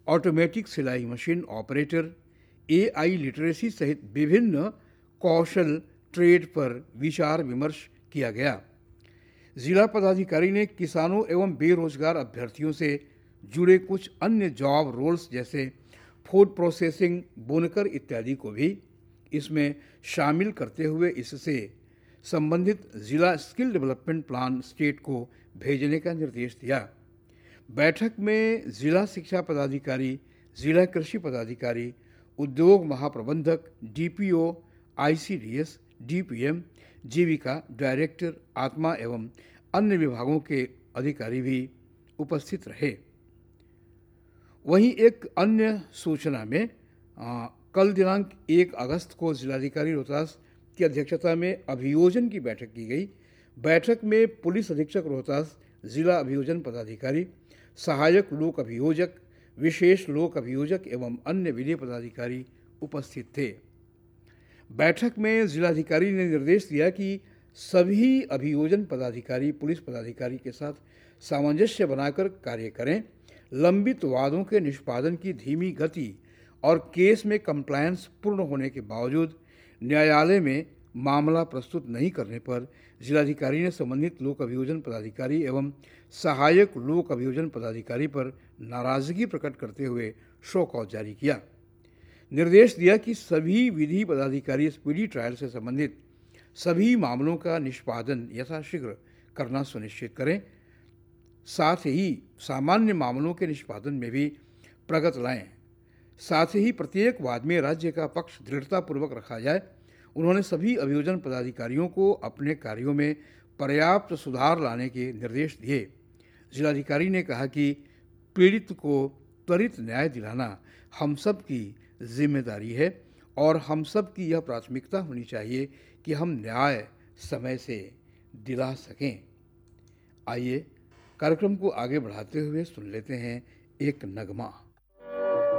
Automatic सिलाई machine operator, AI literacy सहित विभिन्न कौशल ट्रेड पर विचार विमर्श किया गया। जिला पदाधिकारी ने किसानों एवं बेरोजगार अभ्यर्थियों से जुड़े कुछ अन्य जॉब रोल्स जैसे फूड प्रोसेसिंग, बुनकर इत्यादि को भी इसमें शामिल करते हुए इससे संबंधित जिला स्किल डेवलपमेंट प्लान स्टेट को भेजने का निर्देश दिया। बैठक में जिला शिक्षा पदाधिकारी, जिला कृषि पदाधिकारी, उद्योग महाप्रबंधक, डीपीओ, आईसीडीएस, डीपीएम, जीविका डायरेक्टर, आत्मा एवं अन्य विभागों के अधिकारी भी उपस्थित रहे। वहीं एक अन्य सूचना में कल दिनांक 1 अगस्त को जिलाधिकारी रोहतास की अध्यक्षता में अभियोजन की बैठक की गई। बैठक में पुलिस अधीक्षक रोहतास, जिला अभियोजन पदाधिकारी, सहायक लोक अभियोजक, विशेष लोक अभियोजक एवं अन्य विधि पदाधिकारी उपस्थित थे। बैठक में जिलाधिकारी ने निर्देश दिया कि सभी अभियोजन पदाधिकारी पुलिस पदाधिकारी के साथ सामंजस्य बनाकर कार्य करें। लंबित वादों के निष्पादन की धीमी गति और केस में कंप्लायंस पूर्ण होने के बावजूद न्यायालय में मामला प्रस्तुत नहीं करने पर जिलाधिकारी ने संबंधित लोक अभियोजन पदाधिकारी एवं सहायक लोक अभियोजन पदाधिकारी पर नाराजगी प्रकट करते हुए शो कॉज जारी किया। निर्देश दिया कि सभी विधि पदाधिकारी स्पीडी ट्रायल से संबंधित सभी मामलों का निष्पादन यथाशीघ्र करना सुनिश्चित करें। साथ ही सामान्य मामलों के निष्पादन में भी प्रगति लाएं। साथ ही प्रत्येक वाद में राज्य का पक्ष दृढ़तापूर्वक रखा जाए। उन्होंने सभी अभियोजन पदाधिकारियों को अपने कार्यों में पर्याप्त सुधार लाने के निर्देश दिए। जिलाधिकारी ने कहा कि पीड़ित को त्वरित न्याय दिलाना हम सब की जिम्मेदारी है और हम सब की यह प्राथमिकता होनी चाहिए कि हम न्याय समय से दिला सकें। आइए कार्यक्रम को आगे बढ़ाते हुए सुन लेते हैं एक नगमा।